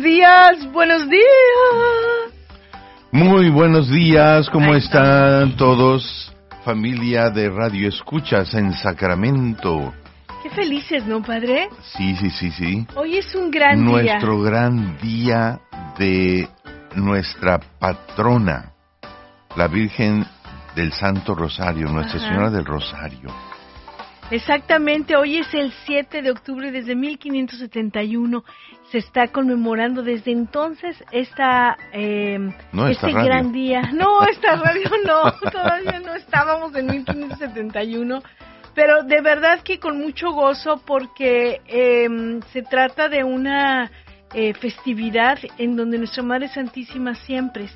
días, buenos días. Muy buenos días, ¿cómo están todos? Familia de Radio Escuchas en Sacramento. Qué felices, ¿no, padre? Sí. Hoy es un gran día. Nuestro gran día de nuestra patrona, la Virgen del Santo Rosario, Nuestra Señora del Rosario. Exactamente, hoy es el 7 de octubre, desde 1571 se está conmemorando desde entonces gran día. No, esta radio no, todavía no estábamos en 1571, pero de verdad que con mucho gozo porque se trata de una festividad en donde Nuestra Madre Santísima siempre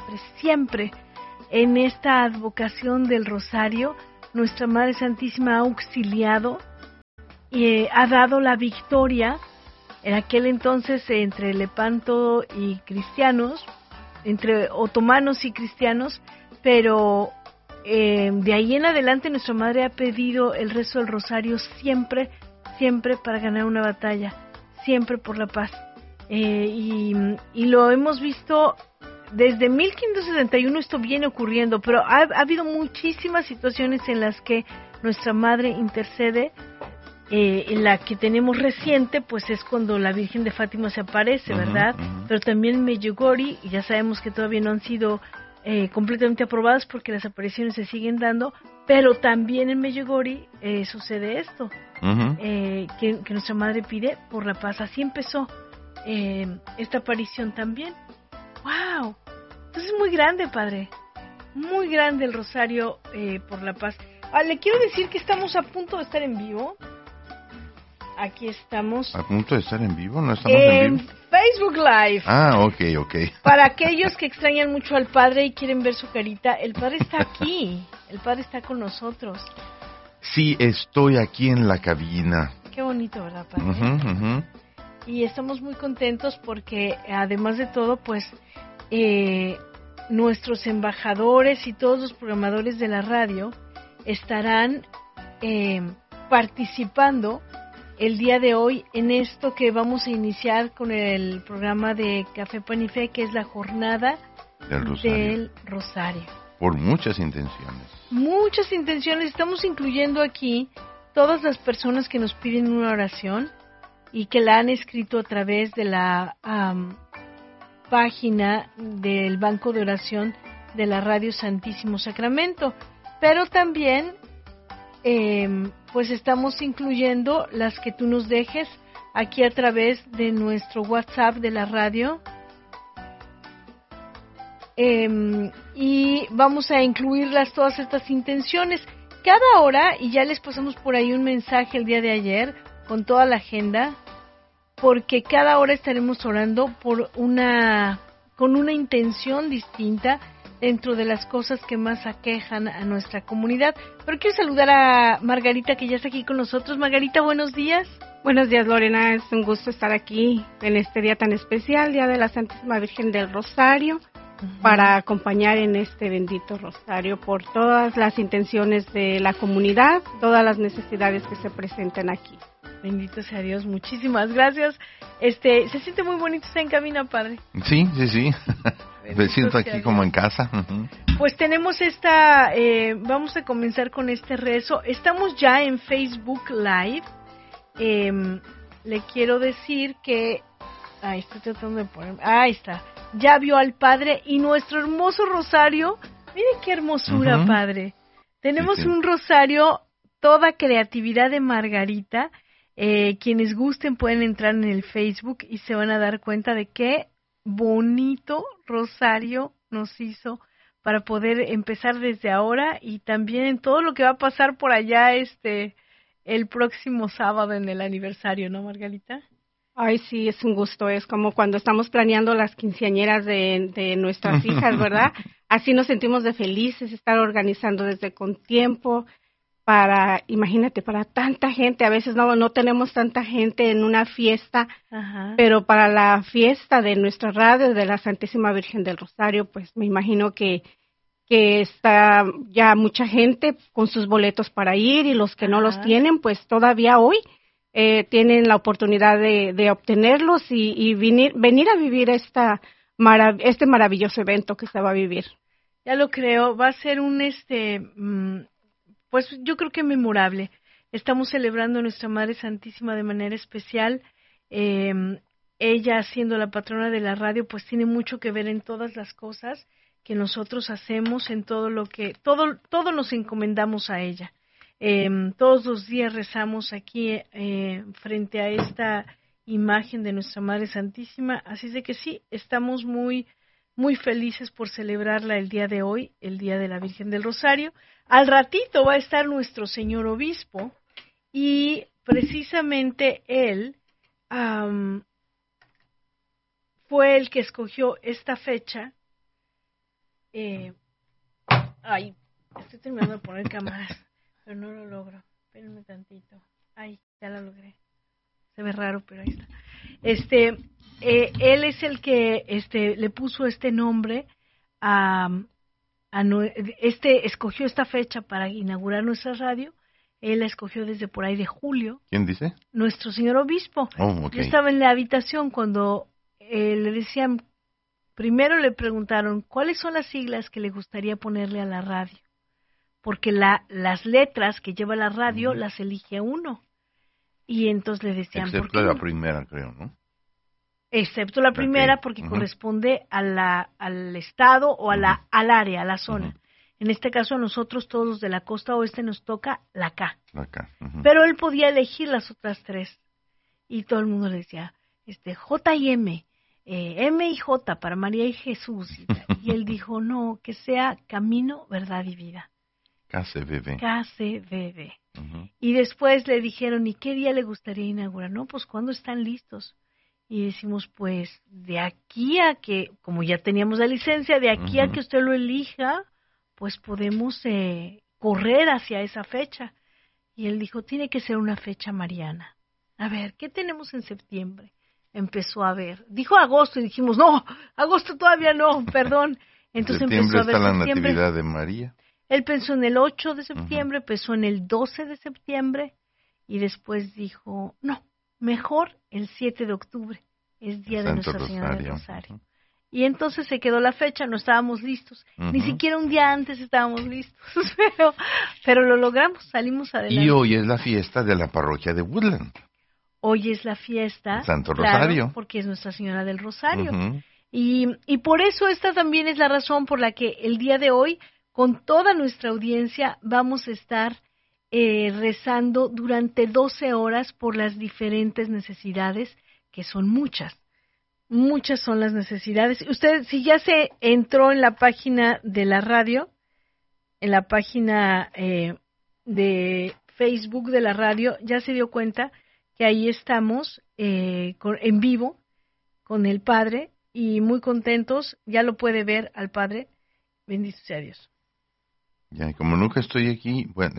en esta advocación del Rosario, Nuestra Madre Santísima ha auxiliado y ha dado la victoria en aquel entonces entre Lepanto y cristianos, entre otomanos y cristianos, pero de ahí en adelante Nuestra Madre ha pedido el rezo del Rosario siempre para ganar una batalla, siempre por la paz. Y lo hemos visto desde 1571, esto viene ocurriendo, pero ha habido muchísimas situaciones en las que Nuestra Madre intercede. En la que tenemos reciente, pues es cuando la Virgen de Fátima se aparece, ¿verdad? Pero también en Medjugorje, y ya sabemos que todavía no han sido completamente aprobadas porque las apariciones se siguen dando, pero también en Medjugorje sucede esto, que Nuestra Madre pide por la paz. Así empezó esta aparición también. ¡Wow! Entonces es muy grande, padre, muy grande el Rosario por la paz. Le quiero decir que estamos a punto de estar en vivo. Aquí estamos. ¿A punto de estar en vivo? ¿No estamos en vivo? Facebook Live. Ok. Para aquellos que extrañan mucho al Padre y quieren ver su carita, el Padre está aquí. El Padre está con nosotros. Sí, estoy aquí en la cabina. Qué bonito, ¿verdad, Padre? Y estamos muy contentos porque, además de todo, pues, nuestros embajadores y todos los programadores de la radio estarán participando el día de hoy en esto que vamos a iniciar con el programa de Café Pan y Fe, que es la jornada del Rosario. Por muchas intenciones. Muchas intenciones. Estamos incluyendo aquí todas las personas que nos piden una oración y que la han escrito a través de la página del Banco de Oración de la Radio Santísimo Sacramento. Pero también pues estamos incluyendo las que tú nos dejes aquí a través de nuestro WhatsApp de la radio, y vamos a incluirlas todas estas intenciones cada hora, y ya les pasamos por ahí un mensaje el día de ayer con toda la agenda, porque cada hora estaremos orando con una intención distinta dentro de las cosas que más aquejan a nuestra comunidad. Pero quiero saludar a Margarita, que ya está aquí con nosotros. Margarita, buenos días. Buenos días, Lorena. Es un gusto estar aquí en este día tan especial, Día de la Santísima Virgen del Rosario, para acompañar en este bendito Rosario por todas las intenciones de la comunidad, todas las necesidades que se presentan aquí. Bendito sea Dios, muchísimas gracias. Se siente muy bonito estar en cabina, padre. Sí. Me siento aquí como en casa. Pues tenemos vamos a comenzar con este rezo. Estamos ya en Facebook Live. Le quiero decir que... estoy tratando de poner... Ahí está. Ya vio al Padre y nuestro hermoso rosario. Miren qué hermosura, Padre. Tenemos un rosario, toda creatividad de Margarita. Quienes gusten pueden entrar en el Facebook y se van a dar cuenta de qué bonito rosario nos hizo para poder empezar desde ahora, y también en todo lo que va a pasar por allá el próximo sábado en el aniversario, ¿no, Margarita? Ay, sí, es un gusto. Es como cuando estamos planeando las quinceañeras de nuestras hijas, ¿verdad? Así nos sentimos de felices, estar organizando desde con tiempo imagínate, para tanta gente. A veces no tenemos tanta gente en una fiesta, pero para la fiesta de nuestra radio, de la Santísima Virgen del Rosario, pues me imagino que está ya mucha gente con sus boletos para ir, y los que no los tienen, pues todavía hoy tienen la oportunidad de obtenerlos y venir a vivir este maravilloso evento que se va a vivir. Ya lo creo, va a ser pues yo creo que memorable. Estamos celebrando a nuestra Madre Santísima de manera especial. Ella, siendo la patrona de la radio, pues tiene mucho que ver en todas las cosas que nosotros hacemos, en todo nos encomendamos a ella. Todos los días rezamos aquí frente a esta imagen de nuestra Madre Santísima, así de que sí, estamos muy, muy felices por celebrarla el día de hoy, el Día de la Virgen del Rosario. Al ratito va a estar nuestro señor obispo y precisamente él fue el que escogió esta fecha. Estoy terminando de poner cámaras, pero no lo logro. Espérenme tantito. Ya la logré. Se ve raro, pero ahí está. Él es el que le puso este nombre escogió esta fecha para inaugurar nuestra radio. Él la escogió desde por ahí de julio. ¿Quién dice? Nuestro señor obispo. Oh, okay. Yo estaba en la habitación cuando le decían, primero le preguntaron cuáles son las siglas que le gustaría ponerle a la radio, porque las letras que lleva la radio las elige uno. Y entonces le decían... Excepto la primera, creo, ¿no? Excepto la primera, porque corresponde al estado o al área, a la zona. En este caso a nosotros, todos los de la costa oeste, nos toca la K. La K. Pero él podía elegir las otras tres. Y todo el mundo le decía, J y M, M y J para María y Jesús. Y él dijo, no, que sea camino, verdad y vida. KCBB. KCBB. Y después le dijeron, ¿y qué día le gustaría inaugurar? No, pues ¿cuándo están listos? Y decimos, pues, de aquí a que, como ya teníamos la licencia, de aquí a que usted lo elija, pues podemos correr hacia esa fecha. Y él dijo, tiene que ser una fecha mariana. A ver, ¿qué tenemos en septiembre? Empezó a ver. Dijo agosto y dijimos, no, agosto todavía no, perdón. Entonces empezó a ver está la septiembre. Natividad de María. Él pensó en el 8 de septiembre, pensó en el 12 de septiembre y después dijo, no, mejor el 7 de octubre, es día de Nuestra Señora del Rosario. Y entonces se quedó la fecha, no estábamos listos, ni siquiera un día antes estábamos listos, pero lo logramos, salimos adelante. Y hoy es la fiesta de la parroquia de Woodland. Hoy es la fiesta, Santo Rosario. Claro, porque es Nuestra Señora del Rosario. Y por eso esta también es la razón por la que el día de hoy, con toda nuestra audiencia, vamos a estar rezando durante 12 horas por las diferentes necesidades, que son muchas. Muchas son las necesidades. Usted, si ya se entró en la página de la radio, en la página de Facebook de la radio, ya se dio cuenta que ahí estamos en vivo con el Padre y muy contentos. Ya lo puede ver al Padre. Bendito sea Dios. Ya, y como nunca estoy aquí, bueno,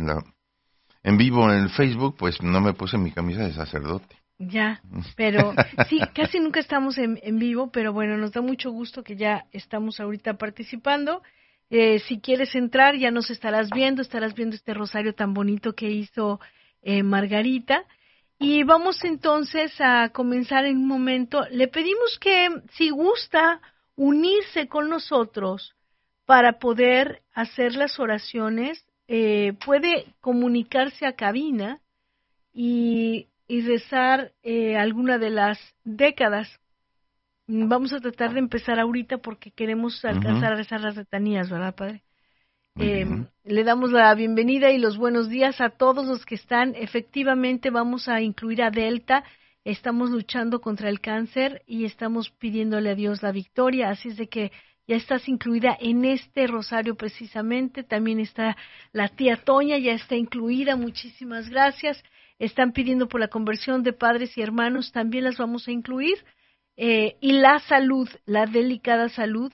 en vivo en el Facebook, pues no me puse mi camisa de sacerdote. Ya, pero sí, casi nunca estamos en vivo, pero bueno, nos da mucho gusto que ya estamos ahorita participando. Si quieres entrar, ya nos estarás viendo este rosario tan bonito que hizo Margarita. Y vamos entonces a comenzar en un momento. Le pedimos que, si gusta, unirse con nosotros para poder hacer las oraciones, puede comunicarse a cabina y rezar alguna de las décadas. Vamos a tratar de empezar ahorita porque queremos alcanzar a rezar las letanías, ¿verdad, Padre? Le damos la bienvenida y los buenos días a todos los que están. Efectivamente, vamos a incluir a Delta. Estamos luchando contra el cáncer y estamos pidiéndole a Dios la victoria. Así es de que ya estás incluida en este rosario precisamente. También está la tía Toña, ya está incluida. Muchísimas gracias. Están pidiendo por la conversión de padres y hermanos. También las vamos a incluir. Y la salud, la delicada salud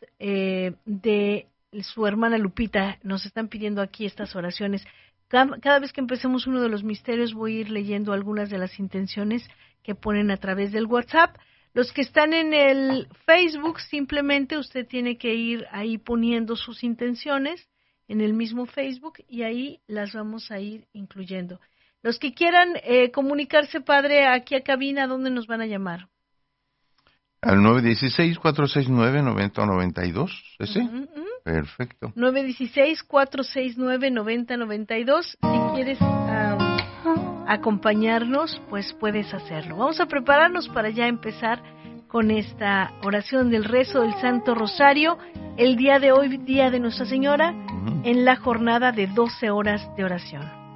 de su hermana Lupita. Nos están pidiendo aquí estas oraciones. Cada vez que empecemos uno de los misterios voy a ir leyendo algunas de las intenciones que ponen a través del WhatsApp. Los que están en el Facebook, simplemente usted tiene que ir ahí poniendo sus intenciones en el mismo Facebook y ahí las vamos a ir incluyendo. Los que quieran comunicarse, Padre, aquí a cabina, ¿dónde nos van a llamar? Al 916-469-9092, ¿ese? Perfecto. 916-469-9092. Si quieres acompañarnos, pues puedes hacerlo. Vamos a prepararnos para ya empezar con esta oración del rezo del Santo Rosario. El día de hoy, día de Nuestra Señora, en la jornada de 12 horas de oración.